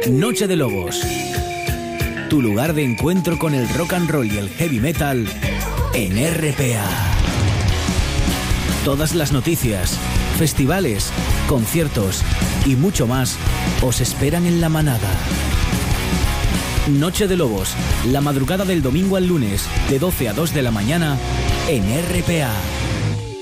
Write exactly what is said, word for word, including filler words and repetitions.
Noche de Lobos. Tu lugar de encuentro con el rock and roll y el heavy metal en R P A. Todas las noticias, festivales, conciertos y mucho más os esperan en La Manada. Noche de Lobos, la madrugada del domingo al lunes, de doce a dos de la mañana, en R P A.